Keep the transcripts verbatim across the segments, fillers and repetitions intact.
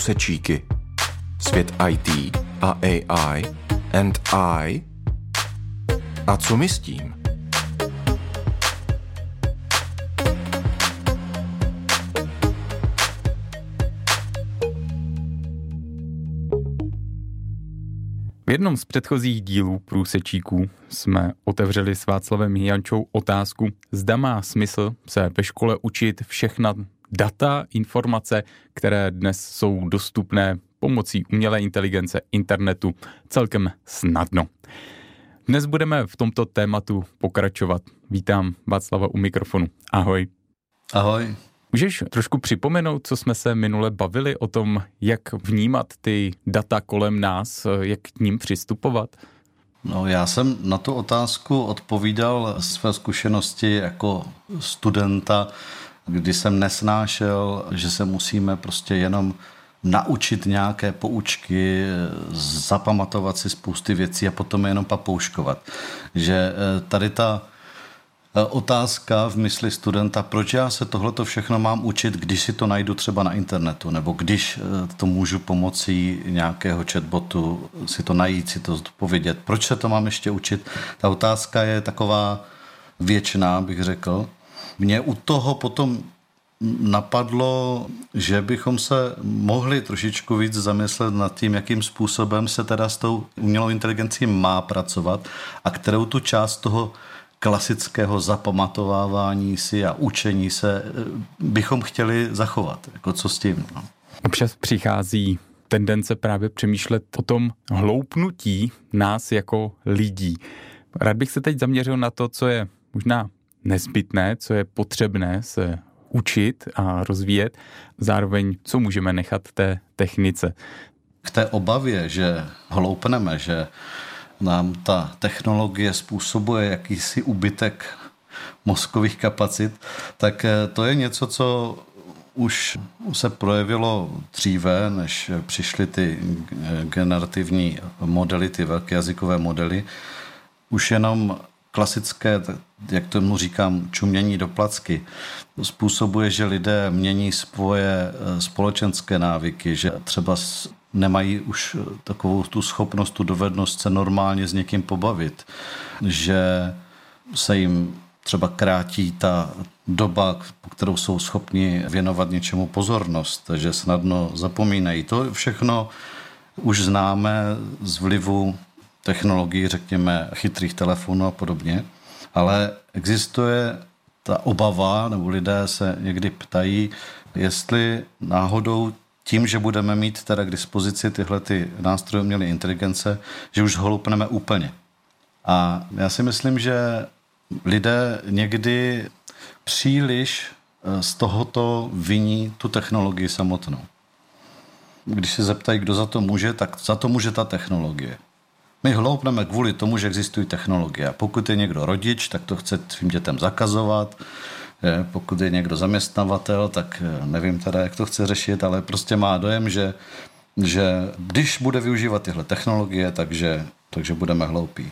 průsečíky. Svět í té a á í and I. A co my s tím? V jednom z předchozích dílů Průsečíků jsme otevřeli s Václavem Jančou otázku, zda má smysl se ve škole učit všechna data, informace, které dnes jsou dostupné pomocí umělé inteligence, internetu celkem snadno. Dnes budeme v tomto tématu pokračovat. Vítám Václava u mikrofonu. Ahoj. Ahoj. Můžeš trošku připomenout, co jsme se minule bavili o tom, jak vnímat ty data kolem nás, jak k ním přistupovat? No, já jsem na tu otázku odpovídal své zkušenosti jako studenta, kdy jsem nesnášel, že se musíme prostě jenom naučit nějaké poučky, zapamatovat si spousty věcí a potom je jenom papouškovat. Že tady ta otázka v mysli studenta, proč já se tohleto všechno mám učit, když si to najdu třeba na internetu, nebo když to můžu pomocí nějakého chatbotu si to najít, si to odpovědět. Proč se to mám ještě učit? Ta otázka je taková věčná, bych řekl. Mě u toho potom napadlo, že bychom se mohli trošičku víc zamyslet nad tím, jakým způsobem se teda s tou umělou inteligencí má pracovat a kterou tu část toho klasického zapamatovávání si a učení se bychom chtěli zachovat. Jako co s tím? No. Občas přichází tendence právě přemýšlet o tom hloupnutí nás jako lidí. Rád bych se teď zaměřil na to, co je možná nezbytné, co je potřebné se učit a rozvíjet, zároveň co můžeme nechat té technice. K té obavě, že hloupneme, že nám ta technologie způsobuje jakýsi úbytek mozkových kapacit, tak to je něco, co už se projevilo dříve, než přišly ty generativní modely, ty velké jazykové modely. Už jenom klasické, jak tomu říkám, čumění do placky, způsobuje, že lidé mění svoje společenské návyky, že třeba nemají už takovou tu schopnost, tu dovednost se normálně s někým pobavit, že se jim třeba krátí ta doba, po kterou jsou schopni věnovat něčemu pozornost, že snadno zapomínají. To všechno už známe z vlivu technologií, řekněme, chytrých telefonů a podobně, ale existuje ta obava, nebo lidé se někdy ptají, jestli náhodou tím, že budeme mít teda k dispozici tyhle ty nástroje umělé inteligence, že už hloupneme úplně. A já si myslím, že lidé někdy příliš z tohoto viní tu technologii samotnou. Když se zeptají, kdo za to může, tak za to může ta technologie. My hloupneme kvůli tomu, že existují technologie. A pokud je někdo rodič, tak to chce svým dětem zakazovat. Pokud je někdo zaměstnavatel, tak nevím teda, jak to chce řešit, ale prostě má dojem, že, že když bude využívat tyhle technologie, takže, takže budeme hloupí.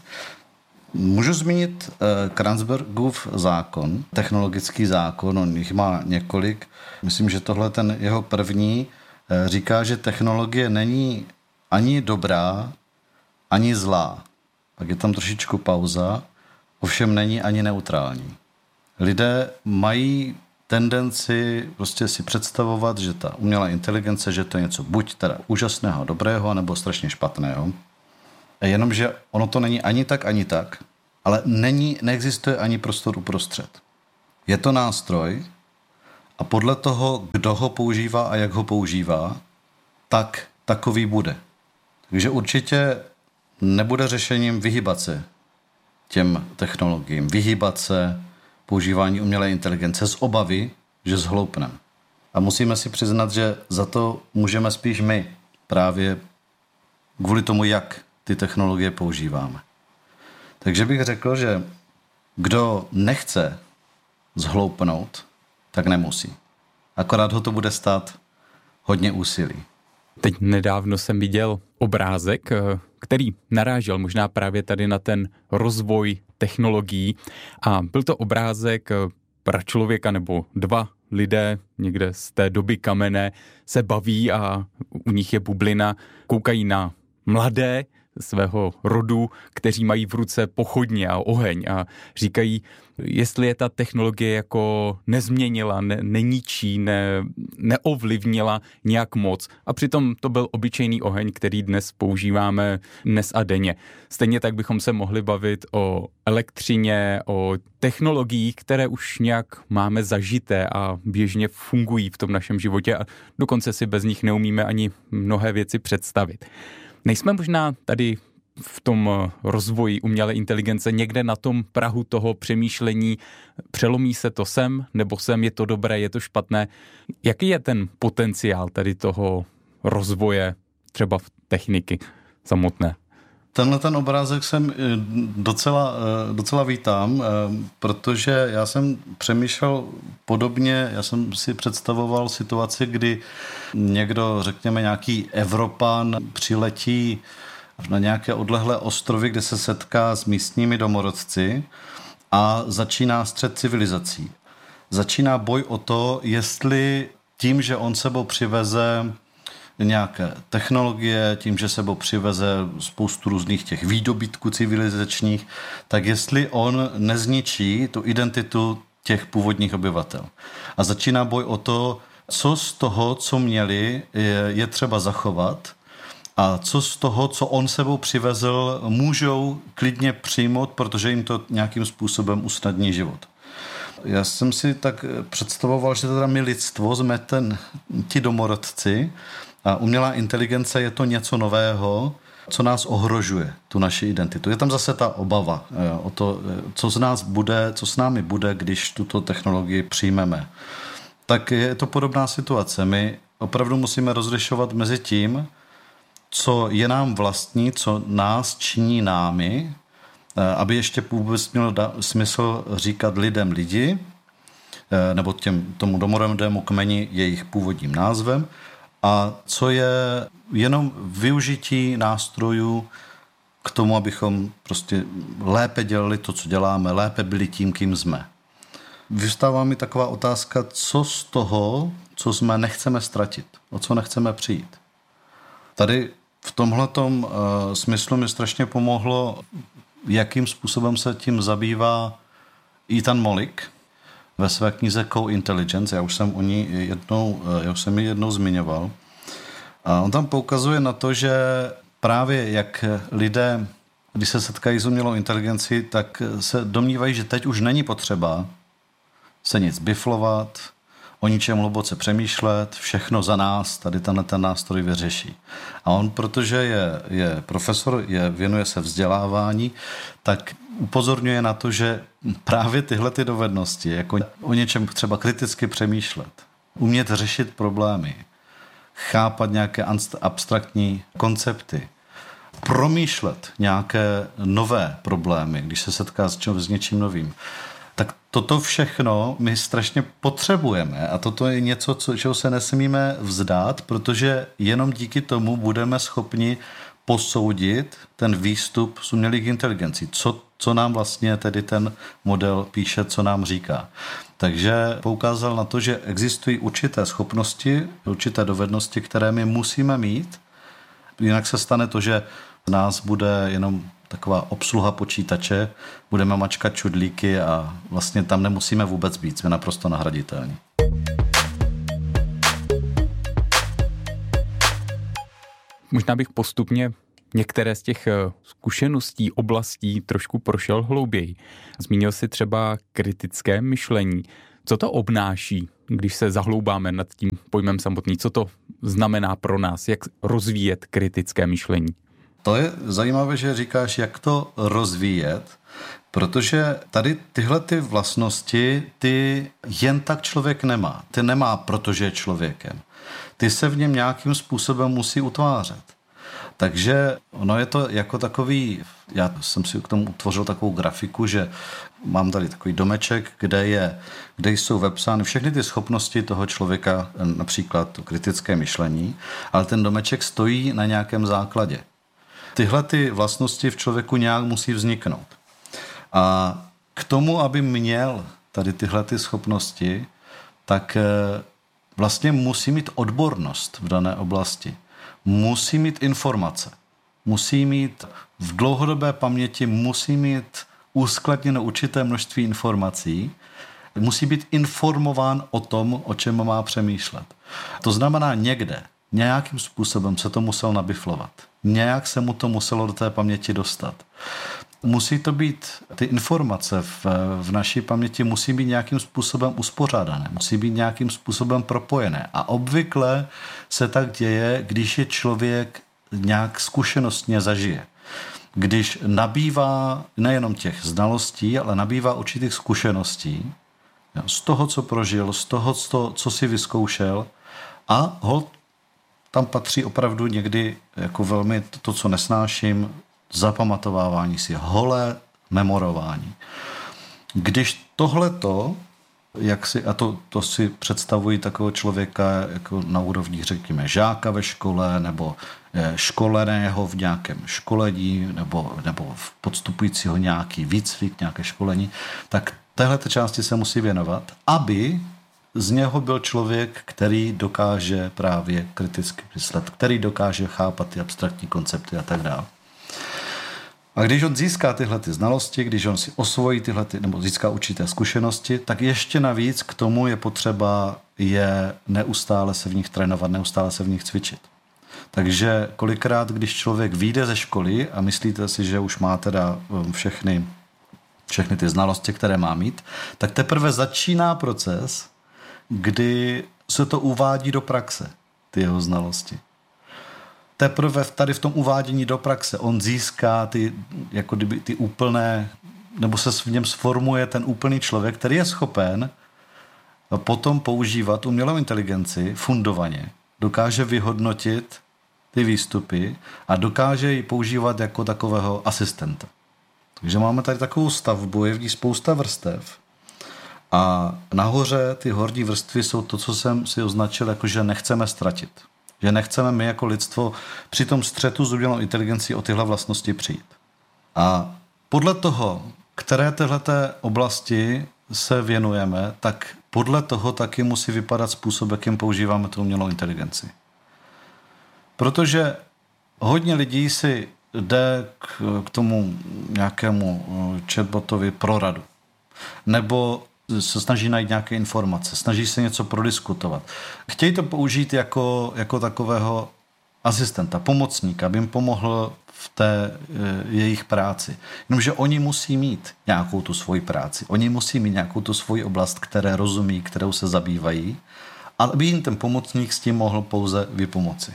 Můžu zmínit Kranzbergův zákon, technologický zákon, on jich má několik. Myslím, že tohle ten jeho první říká, že technologie není ani dobrá, ani zlá. Pak je tam trošičku pauza, ovšem není ani neutrální. Lidé mají tendenci prostě si představovat, že ta umělá inteligence, že to je něco buď teda úžasného, dobrého, nebo strašně špatného. Jenomže ono to není ani tak, ani tak, ale není, neexistuje ani prostor uprostřed. Je to nástroj a podle toho, kdo ho používá a jak ho používá, tak takový bude. Takže určitě nebude řešením vyhýbat se těm technologiím, vyhýbat se používání umělé inteligence z obavy, že zhloupneme. A musíme si přiznat, že za to můžeme spíš my, právě kvůli tomu, jak ty technologie používáme. Takže bych řekl, že kdo nechce zhloupnout, tak nemusí. Akorát ho to bude stát hodně úsilí. Teď nedávno jsem viděl obrázek, který narážel možná právě tady na ten rozvoj technologií a byl to obrázek pračlověka nebo dva lidé někde z té doby kamenné se baví a u nich je bublina, koukají na mladé svého rodu, kteří mají v ruce pochodně a oheň a říkají, jestli je ta technologie jako nezměnila, ne, neníčí, ne, neovlivnila nějak moc. A přitom to byl obyčejný oheň, který dnes používáme dnes a denně. Stejně tak bychom se mohli bavit o elektřině, o technologiích, které už nějak máme zažité a běžně fungují v tom našem životě a dokonce si bez nich neumíme ani mnohé věci představit. Nejsme možná tady v tom rozvoji umělé inteligence někde na tom prahu toho přemýšlení, přelomí se to sem, nebo sem, je to dobré, je to špatné. Jaký je ten potenciál tady toho rozvoje třeba v techniky samotné? Tenhle ten obrázek jsem docela, docela vítám, protože já jsem přemýšlel podobně, já jsem si představoval situaci, kdy někdo, řekněme nějaký Evropan, přiletí na nějaké odlehlé ostrovy, kde se setká s místními domorodci a začíná střet civilizací. Začíná boj o to, jestli tím, že on sebou přiveze nějaké technologie, tím, že sebou přiveze spoustu různých těch výdobytků civilizačních, tak jestli on nezničí tu identitu těch původních obyvatel. A začíná boj o to, co z toho, co měli, je, je třeba zachovat a co z toho, co on sebou přivezl, můžou klidně přijmout, protože jim to nějakým způsobem usnadní život. Já jsem si tak představoval, že teda my lidstvo jsme ten, ti domorodci a umělá inteligence je to něco nového, co nás ohrožuje, tu naši identitu. Je tam zase ta obava o to, co z nás bude, co s námi bude, když tuto technologii přijmeme. Tak je to podobná situace. My opravdu musíme rozlišovat mezi tím, co je nám vlastní, co nás činí námi, aby ještě vůbec mělo smysl říkat lidem lidi, nebo těm, tomu domorodému kmeni jejich původním názvem, a co je jenom využití nástrojů k tomu, abychom prostě lépe dělali to, co děláme, lépe byli tím, kým jsme. Vystává mi taková otázka, co z toho, co jsme, nechceme ztratit, o co nechceme přijít. Tady v tomhletom uh, smyslu mi strašně pomohlo, jakým způsobem se tím zabývá Ethan Mollick ve své knize Co-Intelligence. Já už jsem o ní jednou, já už jsem ji jednou zmiňoval. A on tam poukazuje na to, že právě jak lidé, když se setkají s umělou inteligencí, tak se domnívají, že teď už není potřeba se nic biflovat, o ničem hluboce přemýšlet, všechno za nás, tady tenhle ten nástroj vyřeší. A on, protože je, je profesor, je, věnuje se vzdělávání, tak upozorňuje na to, že právě tyhle ty dovednosti, jako o něčem třeba kriticky přemýšlet, umět řešit problémy, chápat nějaké abstraktní koncepty, promýšlet nějaké nové problémy, když se setká s, čím, s něčím novým, tak toto všechno my strašně potřebujeme a toto je něco, co, čeho se nesmíme vzdát, protože jenom díky tomu budeme schopni posoudit ten výstup z umělých inteligencí. Co, co nám vlastně tedy ten model píše, co nám říká. Takže poukázal na to, že existují určité schopnosti, určité dovednosti, které my musíme mít, jinak se stane to, že z nás bude jenom taková obsluha počítače, budeme mačkat čudlíky a vlastně tam nemusíme vůbec být, jsme naprosto nahraditelní. Možná bych postupně některé z těch zkušeností, oblastí trošku prošel hlouběji. Zmínil si třeba kritické myšlení. Co to obnáší, když se zahloubáme nad tím pojmem samotný? Co to znamená pro nás? Jak rozvíjet kritické myšlení? To je zajímavé, že říkáš, jak to rozvíjet, protože tady tyhle ty vlastnosti ty jen tak člověk nemá. Ty nemá, protože je člověkem. Ty se v něm nějakým způsobem musí utvářet. Takže ono je to jako takový, já jsem si k tomu utvořil takovou grafiku, že mám tady takový domeček, kde, je, kde jsou vepsány všechny ty schopnosti toho člověka, například to kritické myšlení, ale ten domeček stojí na nějakém základě. Tyhle ty vlastnosti v člověku nějak musí vzniknout. A k tomu, aby měl tady tyhle ty schopnosti, tak vlastně musí mít odbornost v dané oblasti. Musí mít informace. Musí mít v dlouhodobé paměti, musí mít uskladněno určité množství informací, musí být informován o tom, o čem má přemýšlet. To znamená někde, nějakým způsobem se to musel nabiflovat. Nějak se mu to muselo do té paměti dostat. Musí to být, ty informace v, v naší paměti musí být nějakým způsobem uspořádané, musí být nějakým způsobem propojené. A obvykle se tak děje, když je člověk nějak zkušenostně zažije. Když nabývá nejenom těch znalostí, ale nabývá určitých zkušeností z toho, co prožil, z toho, co, co si vyzkoušel a hod tam patří opravdu někdy jako velmi to, co nesnáším, zapamatovávání si, holé memorování. Když tohleto, jak si, a to, to si představují takového člověka jako na úrovni, řekněme, žáka ve škole, nebo školeného v nějakém školení, nebo, nebo podstupujícího nějaký výcvik, nějaké školení, tak téhleté části se musí věnovat, aby z něho byl člověk, který dokáže právě kriticky myslet, který dokáže chápat ty abstraktní koncepty a tak dále. A když on získá tyhle ty znalosti, když on si osvojí tyhle ty, nebo získá určité zkušenosti, tak ještě navíc k tomu je potřeba je neustále se v nich trénovat, neustále se v nich cvičit. Takže kolikrát, když člověk vyjde ze školy a myslíte si, že už má teda všechny, všechny ty znalosti, které má mít, tak teprve začíná proces, kdy se to uvádí do praxe, ty jeho znalosti. Teprve tady v tom uvádění do praxe on získá ty, jako kdyby ty úplné, nebo se v něm sformuje ten úplný člověk, který je schopen potom používat umělou inteligenci fundovaně. Dokáže vyhodnotit ty výstupy a dokáže ji používat jako takového asistenta. Takže máme tady takovou stavbu, je v ní spousta vrstev. A nahoře ty horní vrstvy jsou to, co jsem si označil, jako že nechceme ztratit. Že nechceme my jako lidstvo při tom střetu s umělou inteligencí o tyhle vlastnosti přijít. A podle toho, které téhleté oblasti se věnujeme, tak podle toho taky musí vypadat způsob, jakým používáme tu umělou inteligenci. Protože hodně lidí si jde k, k tomu nějakému chatbotovi pro radu. Nebo se snaží najít nějaké informace, snaží se něco prodiskutovat. Chtějí to použít jako, jako takového asistenta, pomocníka, aby jim pomohl v té e, jejich práci. Jenomže oni musí mít nějakou tu svoji práci, oni musí mít nějakou tu svoji oblast, které rozumí, kterou se zabývají, aby jim ten pomocník s tím mohl pouze vypomoci.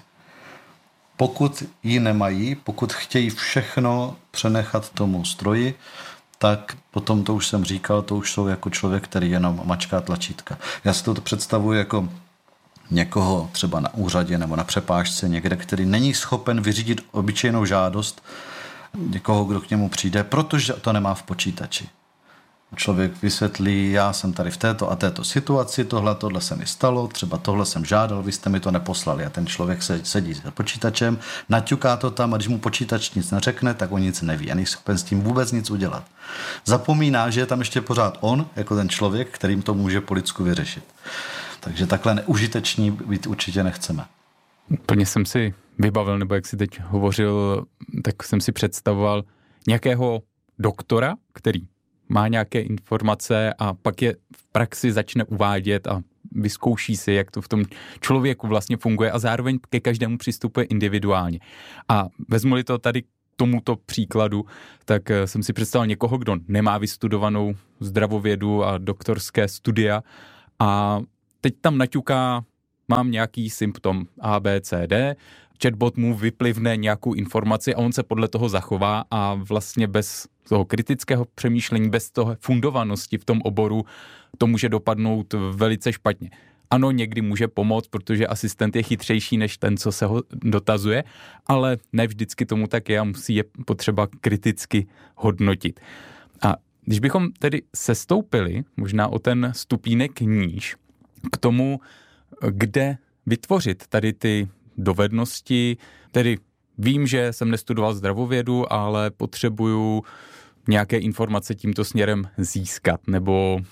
Pokud ji nemají, pokud chtějí všechno přenechat tomu stroji, tak potom, to už jsem říkal, to už jsou jako člověk, který jenom mačká tlačítka. Já si to představuji jako někoho třeba na úřadě nebo na přepážce někde, který není schopen vyřídit obyčejnou žádost někoho, kdo k němu přijde, protože to nemá v počítači. Člověk vysvětlí, já jsem tady v této a této situaci, tohle, tohle se mi stalo, třeba tohle jsem žádal, vy jste mi to neposlali. A ten člověk se, sedí s počítačem, naťuká to tam a když mu počítač nic neřekne, tak on nic neví a není schopen s tím vůbec nic udělat. Zapomíná, že je tam ještě pořád on, jako ten člověk, kterým to může po lidsku vyřešit. Takže takhle neužiteční být určitě nechceme. Úplně jsem si vybavil, nebo jak si teď hovořil, tak jsem si představoval nějakého doktora, který má nějaké informace a pak je v praxi začne uvádět a vyzkouší si, jak to v tom člověku vlastně funguje a zároveň ke každému přistupuje individuálně. A vezmu-li to tady k tomuto příkladu, tak jsem si představil někoho, kdo nemá vystudovanou zdravovědu a doktorské studia a teď tam naťuká, mám nějaký symptom A, B, C, D, chatbot mu vyplivne nějakou informaci a on se podle toho zachová a vlastně bez toho kritického přemýšlení, bez toho fundovanosti v tom oboru to může dopadnout velice špatně. Ano, někdy může pomoct, protože asistent je chytřejší než ten, co se ho dotazuje, ale ne vždycky tomu tak je a musí je potřeba kriticky hodnotit. A když bychom tedy sestoupili možná o ten stupínek níž k tomu, kde vytvořit tady ty dovednosti, tedy vím, že jsem nestudoval zdravovědu, ale potřebuju nějaké informace tímto směrem získat, nebo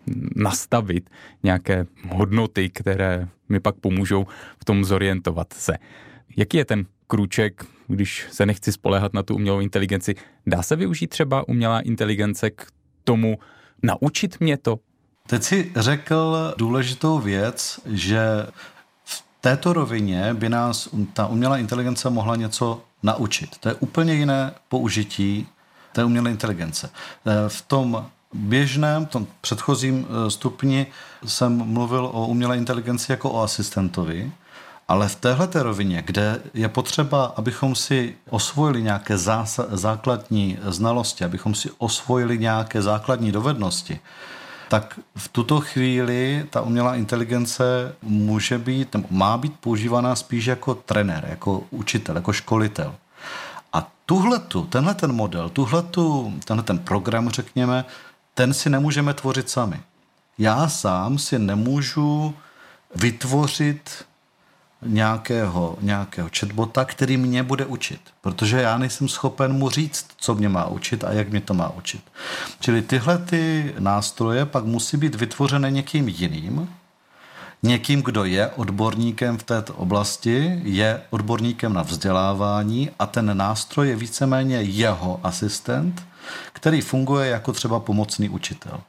nastavit nějaké hodnoty, které mi pak pomůžou v tom zorientovat se. Jaký je ten krůček, když se nechci spoléhat na tu umělou inteligenci? Dá se využít třeba umělá inteligence k tomu naučit mě to? Teď si řekl důležitou věc, že v této rovině by nás ta umělá inteligence mohla něco naučit. To je úplně jiné použití té umělé inteligence. V tom běžném, v tom předchozím stupni jsem mluvil o umělé inteligenci jako o asistentovi, ale v téhleté rovině, kde je potřeba, abychom si osvojili nějaké zás- základní znalosti, abychom si osvojili nějaké základní dovednosti, tak v tuto chvíli ta umělá inteligence může být, nebo má být používaná spíš jako trenér, jako učitel, jako školitel. A tuhletu, tenhle ten model, tuhletu, tenhle ten program, řekněme, ten si nemůžeme tvořit sami. Já sám si nemůžu vytvořit nějakého, nějakého chatbota, který mě bude učit, protože já nejsem schopen mu říct, co mě má učit a jak mě to má učit. Čili tyhle ty nástroje pak musí být vytvořené někým jiným, někým, kdo je odborníkem v této oblasti, je odborníkem na vzdělávání a ten nástroj je víceméně jeho asistent, který funguje jako třeba pomocný učitel.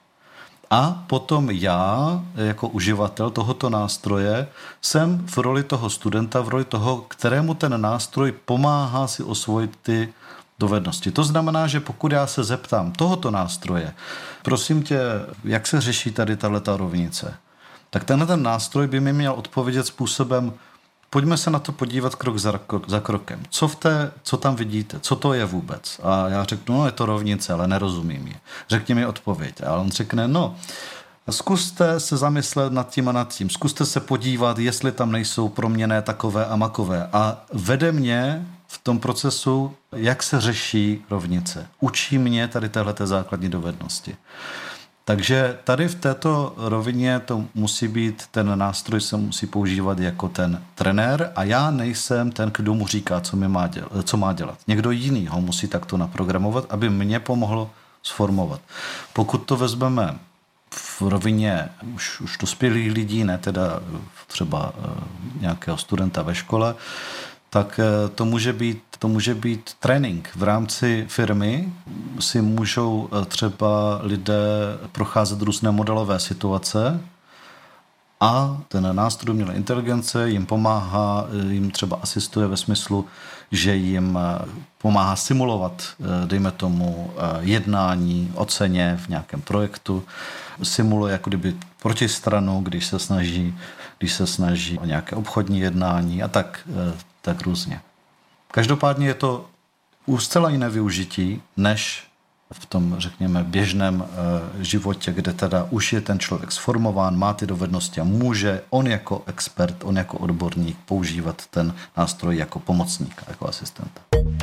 A potom já, jako uživatel tohoto nástroje, jsem v roli toho studenta, v roli toho, kterému ten nástroj pomáhá si osvojit ty dovednosti. To znamená, že pokud já se zeptám tohoto nástroje, prosím tě, jak se řeší tady tato rovnice, tak tenhle ten nástroj by mi měl odpovědět způsobem, pojďme se na to podívat krok za, krok za krokem. Co, v té, co tam vidíte? Co to je vůbec? A já řeknu, no je to rovnice, ale nerozumím ji. Řekni mi odpověď. A on řekne, no, zkuste se zamyslet nad tím a nad tím. Zkuste se podívat, jestli tam nejsou proměnné takové a makové. A vede mě v tom procesu, jak se řeší rovnice. Učí mě tady téhleté základní dovednosti. Takže tady v této rovině to musí být, ten nástroj se musí používat jako ten trenér a já nejsem ten, kdo mu říká, co, mi má, dělat, co má dělat. Někdo jiný ho musí takto naprogramovat, aby mě pomohlo sformovat. Pokud to vezmeme v rovině už, už dospělých lidí, ne teda třeba nějakého studenta ve škole, tak to může být, to může být trénink. V rámci firmy si můžou třeba lidé procházet různé modelové situace a ten nástroj umělé inteligence jim pomáhá, jim třeba asistuje ve smyslu, že jim pomáhá simulovat, dejme tomu, jednání o ceně v nějakém projektu, simuluje jako kdyby protistranu, když se snaží, když se snaží o nějaké obchodní jednání a tak, tak různě. Každopádně je to už zcela jiné využití, než v tom, řekněme, běžném životě, kde teda už je ten člověk sformován, má ty dovednosti a může on jako expert, on jako odborník používat ten nástroj jako pomocník, jako asistenta.